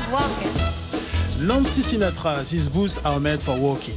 Nancy Sinatra, These boots are made for walking.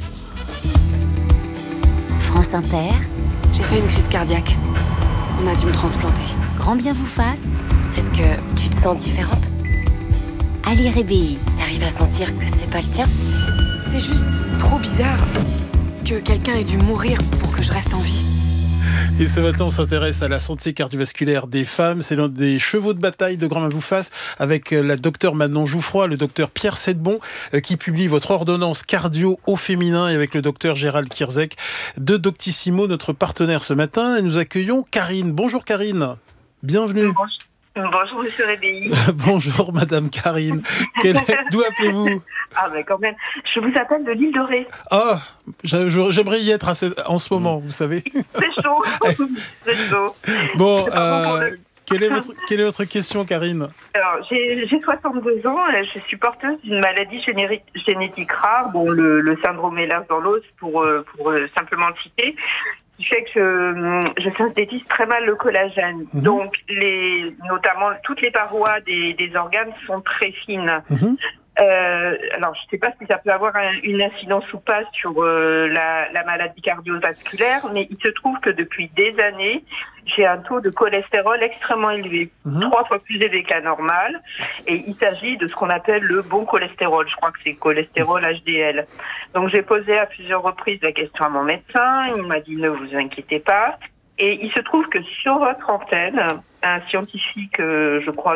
France Inter. J'ai fait une crise cardiaque. On a dû me transplanter. Grand bien vous fasse. Est-ce que tu te sens différente ? Ali Rébi. T'arrives à sentir que c'est pas le tien ? C'est juste trop bizarre que quelqu'un ait dû mourir pour que je reste en vie. Et ce matin, on s'intéresse à la santé cardiovasculaire des femmes. C'est l'un des chevaux de bataille de Grand Bain vous fasse avec la docteure Manon Jouffroy, le docteur Pierre Sedbon qui publie votre ordonnance cardio au féminin et avec le docteur Gérald Kierzek de Doctissimo, notre partenaire ce matin. Et nous accueillons Karine. Bonjour Karine. Bienvenue. Bonjour Monsieur Rébéi. Bonjour Madame Karine. D'où appelez-vous ? Ah ben quand même, je vous appelle de l'île de Ré. Ah, j'aimerais y être en ce moment, vous savez. C'est chaud, c'est chaud. Bon, quelle est votre question, Karine ? Alors, j'ai 62 ans, je suis porteuse d'une maladie génétique rare, bon, le syndrome Ehlers dans l'os pour simplement le citer, qui fait que je synthétise très mal le collagène. Donc, notamment toutes les parois des organes sont très fines. Alors, je ne sais pas si ça peut avoir une incidence ou pas sur la maladie cardiovasculaire, mais il se trouve que depuis des années, j'ai un taux de cholestérol extrêmement élevé, 3 fois plus élevé que la normale, et il s'agit de ce qu'on appelle le bon cholestérol. Je crois que c'est cholestérol HDL. Donc, j'ai posé à plusieurs reprises la question à mon médecin, il m'a dit « ne vous inquiétez pas ». Et il se trouve que sur votre antenne, un scientifique, je crois,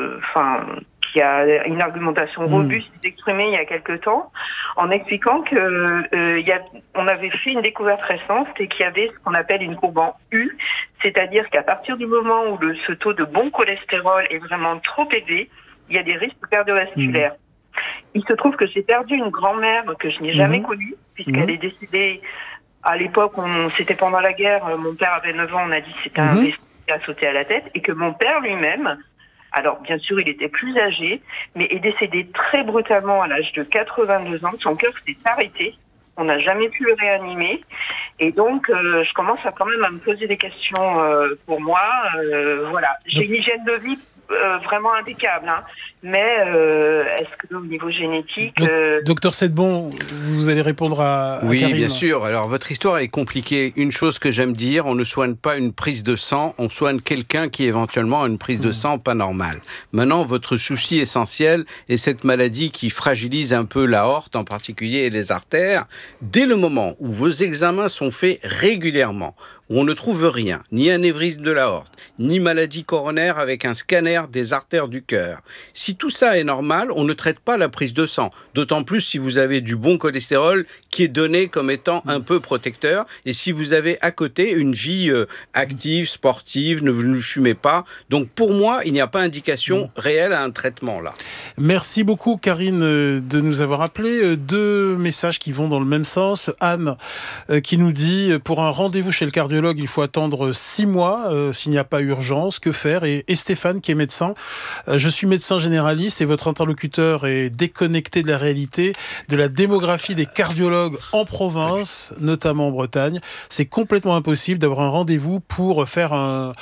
qui a une argumentation robuste exprimée il y a quelque temps, en expliquant que on avait fait une découverte récente et qu'il y avait ce qu'on appelle une courbe en U, c'est-à-dire qu'à partir du moment où ce taux de bon cholestérol est vraiment trop élevé, il y a des risques cardiovasculaires. Il se trouve que j'ai perdu une grand-mère que je n'ai jamais connue, puisqu'elle est décédée. À l'époque, c'était pendant la guerre, mon père avait 9 ans, on a dit que c'était un vaisseau qui a sauté à la tête, et que mon père lui-même, alors bien sûr il était plus âgé, mais est décédé très brutalement à l'âge de 82 ans, son cœur s'est arrêté, on n'a jamais pu le réanimer, et donc je commence quand même à me poser des questions pour moi, voilà. J'ai une hygiène de vie vraiment impeccable, mais est-ce que au niveau génétique... Docteur Sedbon, vous allez répondre à Karine. Oui, bien sûr. Alors, votre histoire est compliquée. Une chose que j'aime dire, on ne soigne pas une prise de sang, on soigne quelqu'un qui éventuellement a une prise de sang pas normale. Maintenant, votre souci essentiel est cette maladie qui fragilise un peu l'aorte, en particulier et les artères. Dès le moment où vos examens sont faits régulièrement, où on ne trouve rien, ni anévrisme de l'aorte, ni maladie coronaire avec un scanner des artères du cœur. Si tout ça est normal, on ne traite pas la prise de sang, d'autant plus si vous avez du bon cholestérol qui est donné comme étant un peu protecteur, et si vous avez à côté une vie active, sportive, ne fumez pas. Donc pour moi, il n'y a pas indication réelle à un traitement là. Merci beaucoup Karine de nous avoir appelé. 2 messages qui vont dans le même sens. Anne qui nous dit pour un rendez-vous chez le cardiologue, il faut attendre 6 mois s'il n'y a pas urgence. Que faire ? Et Stéphane qui est médecin. Je suis médecin généraliste et votre interlocuteur est déconnecté de la réalité, de la démographie des cardiologues en province, notamment en Bretagne. C'est complètement impossible d'avoir un rendez-vous pour faire un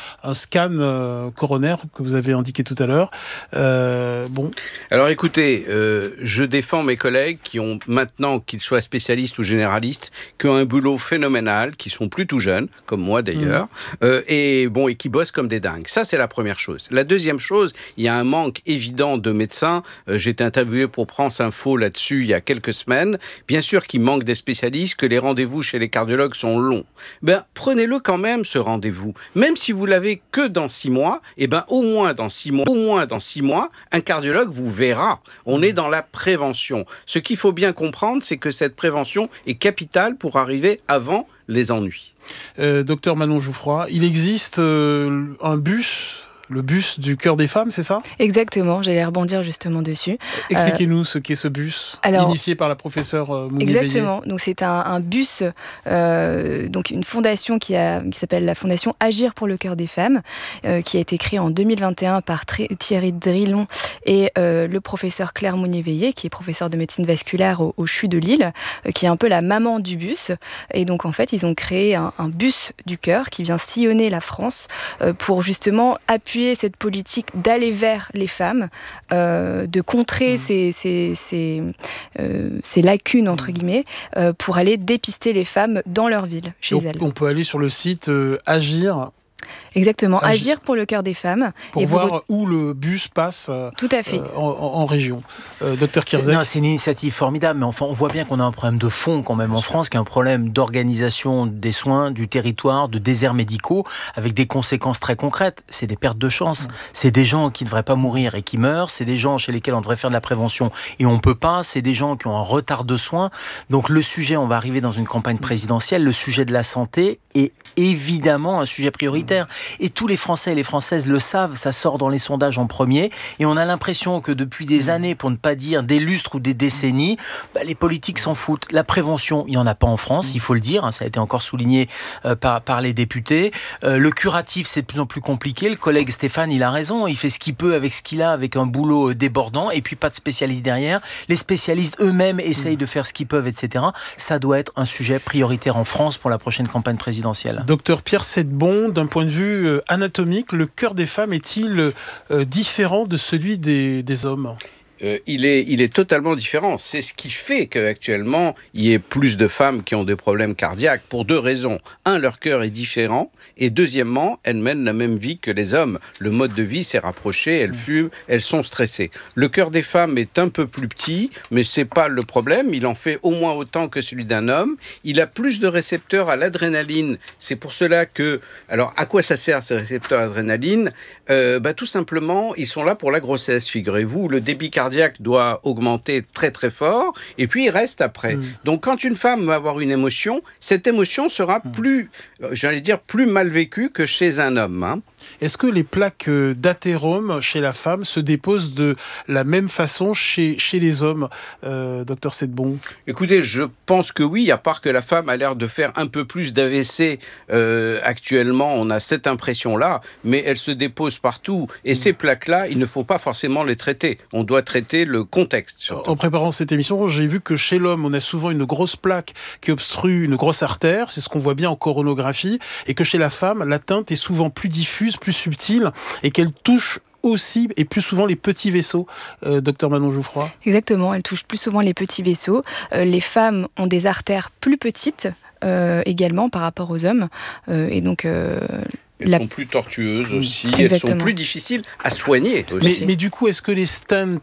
scan coronaire que vous avez indiqué tout à l'heure. Bon. Alors écoutez, je défends mes collègues qui ont maintenant, qu'ils soient spécialistes ou généralistes, qui ont un boulot phénoménal, qui sont plus tout jeunes, comme moi d'ailleurs, et qui bossent comme des dingues. Ça, c'est la première chose. La deuxième chose, il y a un manque évident de médecins. J'ai été interviewé pour France Info là-dessus il y a quelques semaines. Bien sûr qu'il manque des spécialistes, que les rendez-vous chez les cardiologues sont longs. Prenez-le quand même, ce rendez-vous. Même si vous l'avez que dans 6 mois, au moins dans 6 mois, un cardiologue vous verra. On est dans la prévention. Ce qu'il faut bien comprendre, c'est que cette prévention est capitale pour arriver avant les ennuis. Docteur Manon Jouffroy, il existe un bus... Le bus du cœur des femmes, c'est ça ? Exactement, j'allais rebondir justement dessus. Expliquez-nous ce qu'est ce bus, initié par la professeure Mounier-Veillé. Exactement, donc c'est un bus, donc une fondation qui s'appelle la Fondation Agir pour le cœur des femmes, qui a été créée en 2021 par Thierry Drillon et le professeur Claire Mounier-Veillé, qui est professeur de médecine vasculaire au CHU de Lille, qui est un peu la maman du bus. Et donc en fait, ils ont créé un bus du cœur qui vient sillonner la France pour justement appuyer d'appuyer cette politique d'aller vers les femmes, de contrer ces lacunes, entre guillemets, pour aller dépister les femmes dans leur ville, chez elles. On peut aller sur le site Agir. Exactement, Agir pour le cœur des femmes. Pour voir où le bus passe tout à fait. En région. Docteur Kierzek. C'est une initiative formidable, mais enfin, on voit bien qu'on a un problème de fond quand même en France, qui est un problème d'organisation des soins, du territoire, de déserts médicaux, avec des conséquences très concrètes. C'est des pertes de chance. C'est des gens qui ne devraient pas mourir et qui meurent. C'est des gens chez lesquels on devrait faire de la prévention et on ne peut pas. C'est des gens qui ont un retard de soins. Donc le sujet, on va arriver dans une campagne présidentielle, le sujet de la santé est évidemment un sujet prioritaire. Et tous les Français et les Françaises le savent, ça sort dans les sondages en premier. Et on a l'impression que depuis des années, pour ne pas dire des lustres ou des décennies, les politiques s'en foutent. La prévention, il n'y en a pas en France, il faut le dire. Ça a été encore souligné par les députés. Le curatif, c'est de plus en plus compliqué. Le collègue Stéphane, il a raison. Il fait ce qu'il peut avec ce qu'il a, avec un boulot débordant. Et puis pas de spécialistes derrière. Les spécialistes eux-mêmes essayent de faire ce qu'ils peuvent, etc. Ça doit être un sujet prioritaire en France pour la prochaine campagne présidentielle. Docteur Pierre Sedbon, d'un point de vue anatomique, le cœur des femmes est-il différent de celui des hommes ? Il est totalement différent. C'est ce qui fait qu'actuellement, il y ait plus de femmes qui ont des problèmes cardiaques pour deux raisons. Un, leur cœur est différent. Et deuxièmement, elles mènent la même vie que les hommes. Le mode de vie s'est rapproché, elles fument, elles sont stressées. Le cœur des femmes est un peu plus petit, mais c'est pas le problème. Il en fait au moins autant que celui d'un homme. Il a plus de récepteurs à l'adrénaline. C'est pour cela que... Alors, à quoi ça sert ces récepteurs à l'adrénaline ? Tout simplement, ils sont là pour la grossesse, figurez-vous. Le débit cardiaque doit augmenter très très fort et puis il reste après. Donc quand une femme va avoir une émotion, cette émotion sera plus mal vécue que chez un homme. Est-ce que les plaques d'athérome chez la femme se déposent de la même façon chez les hommes, docteur Sedbon ? Écoutez, je pense que oui, à part que la femme a l'air de faire un peu plus d'AVC actuellement, on a cette impression-là, mais elles se déposent partout. Et ces plaques-là, il ne faut pas forcément les traiter. On doit traiter le contexte. Surtout. En préparant cette émission, j'ai vu que chez l'homme, on a souvent une grosse plaque qui obstrue une grosse artère, c'est ce qu'on voit bien en coronographie, et que chez la femme, l'atteinte est souvent plus diffuse, plus subtile, et qu'elle touche aussi et plus souvent les petits vaisseaux, docteur Manon Jouffroy. Exactement, elle touche plus souvent les petits vaisseaux. Les femmes ont des artères plus petites également par rapport aux hommes, et donc... Elles sont plus tortueuses aussi, Exactement. Elles sont plus difficiles à soigner aussi. Mais du coup, est-ce que les stents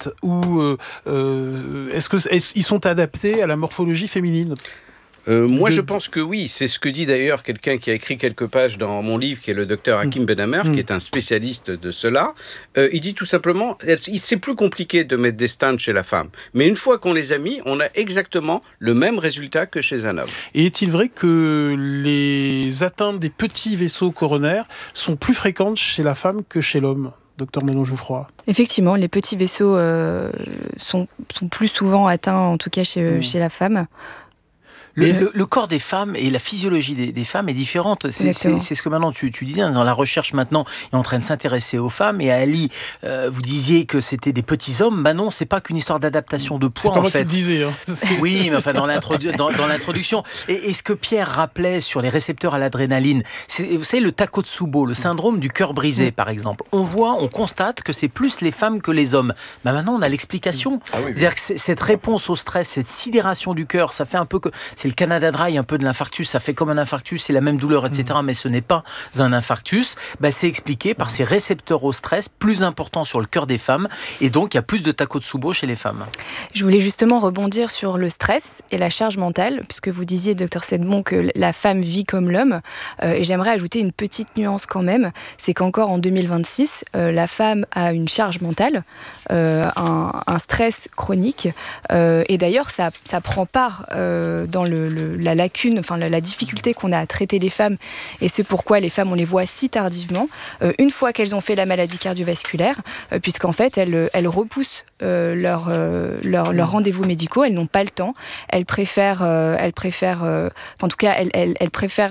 ils sont adaptés à la morphologie féminine ? Moi, je pense que oui. C'est ce que dit d'ailleurs quelqu'un qui a écrit quelques pages dans mon livre, qui est le docteur Hakim Benhamer, qui est un spécialiste de cela. Il dit tout simplement, c'est plus compliqué de mettre des stents chez la femme. Mais une fois qu'on les a mis, on a exactement le même résultat que chez un homme. Et est-il vrai que les atteintes des petits vaisseaux coronaires sont plus fréquentes chez la femme que chez l'homme ? Docteur Manon Jouffroy. Effectivement, les petits vaisseaux sont plus souvent atteints, en tout cas chez la femme. Le corps des femmes et la physiologie des femmes est différente. C'est ce que maintenant tu disais. Dans la recherche maintenant est en train de s'intéresser aux femmes. Et Ali, vous disiez que c'était des petits hommes. Non, c'est pas qu'une histoire d'adaptation de poids. C'est pas moi qui le disais. Oui, mais enfin dans l'introduction. Et ce que Pierre rappelait sur les récepteurs à l'adrénaline, vous savez le Takotsubo, le syndrome du cœur brisé par exemple. On constate que c'est plus les femmes que les hommes. Maintenant on a l'explication. C'est-à-dire que cette réponse au stress, cette sidération du cœur, ça fait un peu que c'est le Canada Dry, un peu de l'infarctus, ça fait comme un infarctus, c'est la même douleur, etc. Mais ce n'est pas un infarctus. C'est expliqué par ces récepteurs au stress plus importants sur le cœur des femmes. Et donc, il y a plus de Takotsubo chez les femmes. Je voulais justement rebondir sur le stress et la charge mentale, puisque vous disiez, docteur Sedbon, que la femme vit comme l'homme. Et j'aimerais ajouter une petite nuance quand même. C'est qu'encore en 2026, la femme a une charge mentale, un stress chronique. Et d'ailleurs, ça prend part dans la lacune, enfin la difficulté qu'on a à traiter les femmes, et c'est pourquoi les femmes on les voit si tardivement, une fois qu'elles ont fait la maladie cardiovasculaire, puisqu'en fait elles repoussent leurs rendez-vous médicaux, elles n'ont pas le temps, elles préfèrent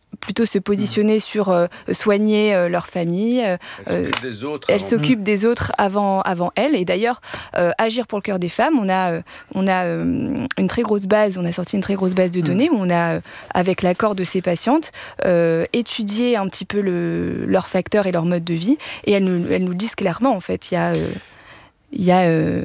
plutôt se positionner sur soigner leur famille. Elles s'occupent des autres avant elles. Et d'ailleurs, Agir pour le cœur des femmes, on a une très grosse base, on a sorti une très grosse base de données où on a, avec l'accord de ces patientes, étudié un petit peu leurs facteurs et leur mode de vie. Et elles nous disent clairement, en fait, il y a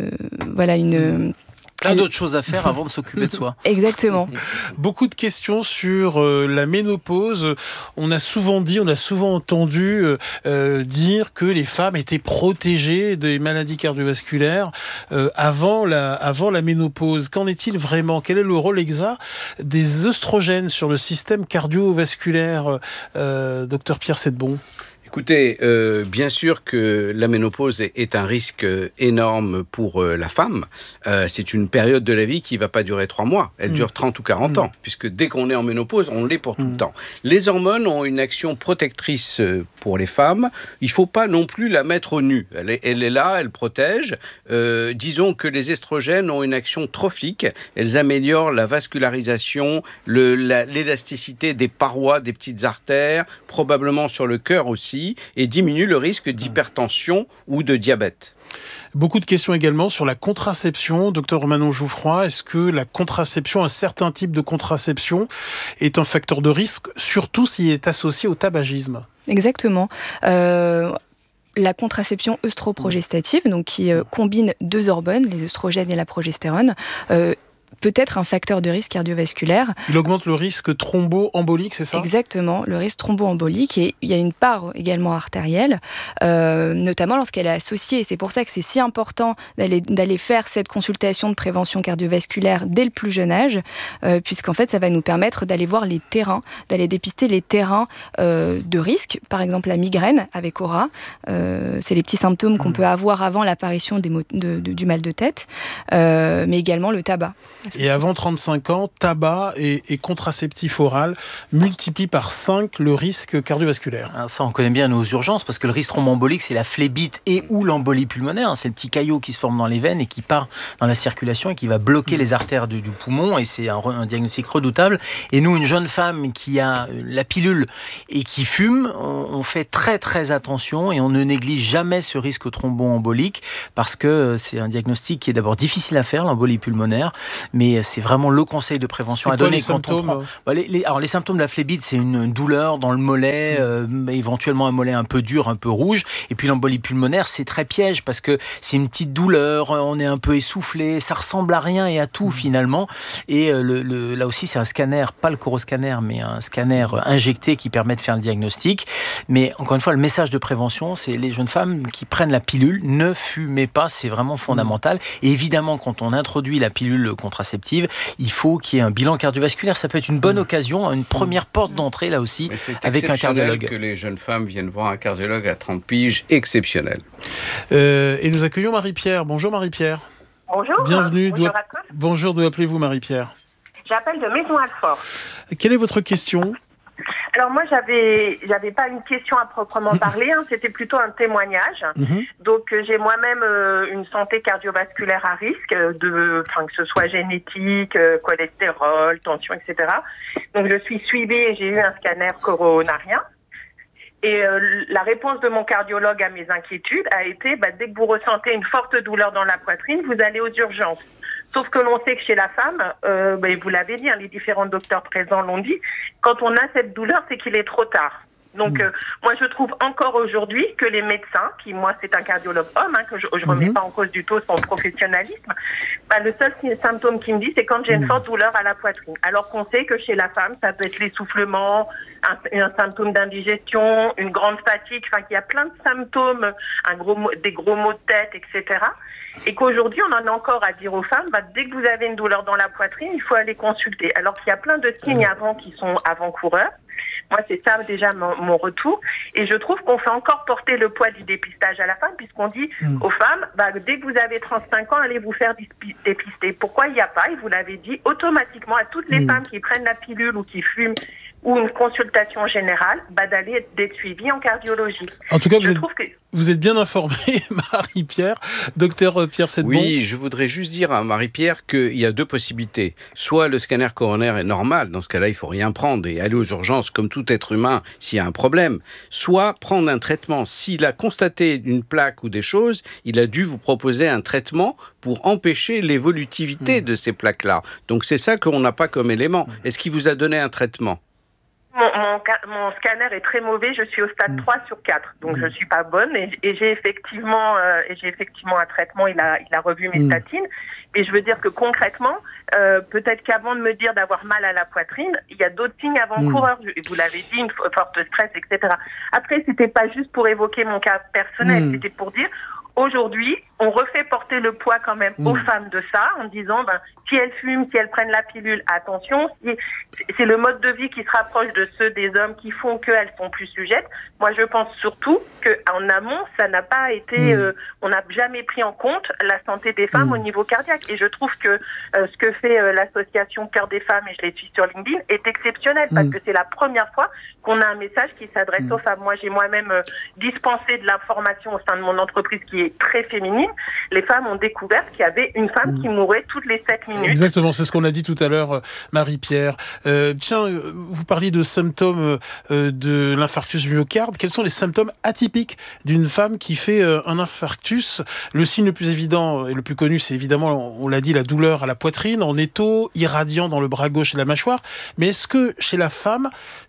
une... Plein d'autres choses à faire avant de s'occuper de soi. Exactement. Beaucoup de questions sur la ménopause. On a souvent entendu dire que les femmes étaient protégées des maladies cardiovasculaires avant la ménopause. Qu'en est-il vraiment ? Quel est le rôle exact des œstrogènes sur le système cardiovasculaire, docteur Pierre Settebon ? Écoutez, bien sûr que la ménopause est un risque énorme pour la femme. C'est une période de la vie qui ne va pas durer 3 mois. Elle dure 30 ou 40 ans, puisque dès qu'on est en ménopause, on l'est pour tout le temps. Les hormones ont une action protectrice pour les femmes. Il ne faut pas non plus la mettre au nu. Elle est là, elle protège. Disons que les estrogènes ont une action trophique. Elles améliorent la vascularisation, l'élasticité des parois, des petites artères, probablement sur le cœur aussi, et diminue le risque d'hypertension ou de diabète. Beaucoup de questions également sur la contraception. Docteur Manon Jouffroy, est-ce que la contraception, un certain type de contraception, est un facteur de risque, surtout s'il est associé au tabagisme ? Exactement. La contraception œstroprogestative, donc qui combine 2 hormones, les œstrogènes et la progestérone, peut être un facteur de risque cardiovasculaire. Il augmente le risque thromboembolique, c'est ça ? Exactement, le risque thromboembolique. Et il y a une part également artérielle, notamment lorsqu'elle est associée. Et c'est pour ça que c'est si important d'aller faire cette consultation de prévention cardiovasculaire dès le plus jeune âge, puisqu'en fait, ça va nous permettre d'aller voir les terrains, d'aller dépister les terrains de risque. Par exemple, la migraine avec aura. C'est les petits symptômes qu'on peut avoir avant l'apparition du mal de tête, mais également le tabac. Et avant 35 ans, tabac et contraceptif oral multiplient par 5 le risque cardiovasculaire. Alors ça, on connaît bien nos urgences, parce que le risque thromboembolique, c'est la phlébite et ou l'embolie pulmonaire. C'est le petit caillot qui se forme dans les veines et qui part dans la circulation et qui va bloquer les artères du poumon. Et c'est un diagnostic redoutable. Et nous, une jeune femme qui a la pilule et qui fume, on fait très très attention et on ne néglige jamais ce risque thromboembolique, parce que c'est un diagnostic qui est d'abord difficile à faire, l'embolie pulmonaire, mais c'est vraiment le conseil de prévention à donner quand on prend. Alors les symptômes de la phlébite, c'est une douleur dans le mollet, éventuellement un mollet un peu dur, un peu rouge. Et puis l'embolie pulmonaire, c'est très piège parce que c'est une petite douleur, on est un peu essoufflé, ça ressemble à rien et à tout finalement. Et là aussi, c'est un scanner, pas le coroscanner, mais un scanner injecté qui permet de faire le diagnostic. Mais encore une fois, le message de prévention, c'est les jeunes femmes qui prennent la pilule, ne fumez pas, c'est vraiment fondamental. Et évidemment, quand on introduit la pilule contraceptive, il faut qu'il y ait un bilan cardiovasculaire. Ça peut être une bonne occasion, une première porte d'entrée là aussi, avec un cardiologue. Que les jeunes femmes viennent voir un cardiologue à 30 piges, exceptionnel. Et nous accueillons Marie-Pierre. Bonjour Marie-Pierre. Bonjour. Bienvenue. Bonjour à tous. Bonjour, d'où appelez-vous Marie-Pierre ? J'appelle de Maison-Alfort. Quelle est votre question ? Alors moi, j'avais pas une question à proprement parler, c'était plutôt un témoignage. Donc j'ai moi-même une santé cardiovasculaire à risque, que ce soit génétique, cholestérol, tension, etc. Donc je suis suivie et j'ai eu un scanner coronarien. Et la réponse de mon cardiologue à mes inquiétudes a été, dès que vous ressentez une forte douleur dans la poitrine, vous allez aux urgences. Sauf que l'on sait que chez la femme, vous l'avez dit, les différents docteurs présents l'ont dit, quand on a cette douleur, c'est qu'il est trop tard. Donc, moi, je trouve encore aujourd'hui que les médecins, qui, moi, c'est un cardiologue homme, que je remets pas en cause du tout son professionnalisme, le seul symptôme qu'il me dit, c'est quand j'ai une forte douleur à la poitrine. Alors qu'on sait que chez la femme, ça peut être l'essoufflement, un symptôme d'indigestion, une grande fatigue, qu'il y a plein de symptômes, des gros maux de tête, etc. Et qu'aujourd'hui, on en a encore à dire aux femmes, dès que vous avez une douleur dans la poitrine, il faut aller consulter. Alors qu'il y a plein de signes avant qui sont avant-coureurs. Moi, c'est ça déjà mon retour. Et je trouve qu'on fait encore porter le poids du dépistage à la femme, puisqu'on dit aux femmes, dès que vous avez 35 ans, allez vous faire dépister. Pourquoi il n'y a pas, et vous l'avez dit, automatiquement à toutes les femmes qui prennent la pilule ou qui fument ou une consultation générale, d'aller d'être suivi en cardiologie. En tout cas, vous êtes bien informée, Marie-Pierre, docteur Pierre Sedbon. Oui, je voudrais juste dire à Marie-Pierre qu'il y a deux possibilités. Soit le scanner coronaire est normal, dans ce cas-là, il faut rien prendre et aller aux urgences comme tout être humain s'il y a un problème. Soit prendre un traitement. S'il a constaté une plaque ou des choses, il a dû vous proposer un traitement pour empêcher l'évolutivité de ces plaques-là. Donc c'est ça qu'on n'a pas comme élément. Est-ce qu'il vous a donné un traitement ? Mon scanner est très mauvais, je suis au stade 3 sur 4, donc je suis pas bonne et j'ai effectivement un traitement, il a revu mes statines, et je veux dire que concrètement, peut-être qu'avant de me dire d'avoir mal à la poitrine, il y a d'autres signes avant-coureurs, vous l'avez dit, une forte stress, etc. Après, c'était pas juste pour évoquer mon cas personnel, c'était pour dire, aujourd'hui, on refait porter le poids quand même aux femmes de ça, en disant, si elles fument, si elles prennent la pilule, attention, c'est le mode de vie qui se rapproche de ceux des hommes qui font qu'elles sont plus sujettes. Moi, je pense surtout qu'en amont, ça n'a pas été, on n'a jamais pris en compte la santé des femmes au niveau cardiaque. Et je trouve que ce que fait l'association Cœur des Femmes, et je les suis sur LinkedIn, est exceptionnel, parce que c'est la première fois qu'on a un message qui s'adresse aux femmes. Moi, j'ai moi-même dispensé de l'information au sein de mon entreprise qui est très féminine. Les femmes ont découvert qu'il y avait une femme qui mourait toutes les 7 minutes. Exactement, c'est ce qu'on a dit tout à l'heure, Marie-Pierre. Tiens, vous parliez de symptômes de l'infarctus du myocarde. Quels sont les symptômes atypiques d'une femme qui fait un infarctus? Le signe le plus évident et le plus connu, c'est évidemment, on l'a dit, la douleur à la poitrine, en étau, irradiant dans le bras gauche et la mâchoire. Mais est-ce que chez la femme,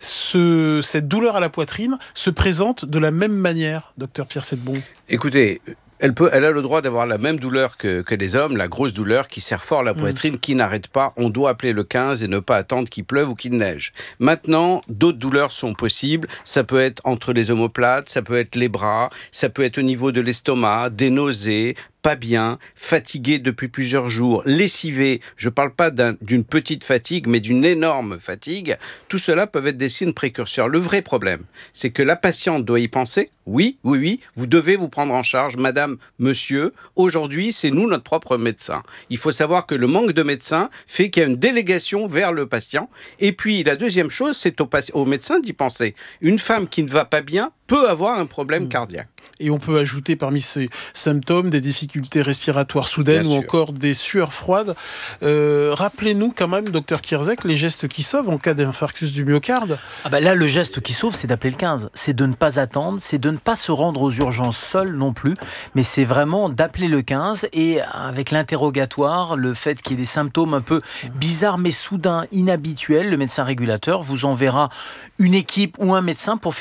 cette douleur à la poitrine se présente de la même manière, docteur Pierre Sedbon? Écoutez, elle a le droit d'avoir la même douleur que les hommes, la grosse douleur qui serre fort la poitrine, qui n'arrête pas. On doit appeler le 15 et ne pas attendre qu'il pleuve ou qu'il neige. Maintenant, d'autres douleurs sont possibles. Ça peut être entre les omoplates, ça peut être les bras, ça peut être au niveau de l'estomac, des nausées, pas bien, fatigué depuis plusieurs jours, lessivé, je ne parle pas d'une petite fatigue, mais d'une énorme fatigue, tout cela peuvent être des signes précurseurs. Le vrai problème, c'est que la patiente doit y penser. Oui, vous devez vous prendre en charge, madame, monsieur. Aujourd'hui, c'est nous notre propre médecin. Il faut savoir que le manque de médecins fait qu'il y a une délégation vers le patient. Et puis, la deuxième chose, c'est au médecin d'y penser. Une femme qui ne va pas bien peut avoir un problème cardiaque. Et on peut ajouter parmi ces symptômes des difficultés respiratoires soudaines ou encore des sueurs froides. Rappelez-nous quand même, docteur Kierzek, les gestes qui sauvent en cas d'infarctus du myocarde. Là, le geste qui sauve, c'est d'appeler le 15. C'est de ne pas attendre, c'est de ne pas se rendre aux urgences seul non plus, mais c'est vraiment d'appeler le 15 et avec l'interrogatoire, le fait qu'il y ait des symptômes un peu bizarres mais soudains, inhabituels, le médecin régulateur vous enverra une équipe ou un médecin pour faire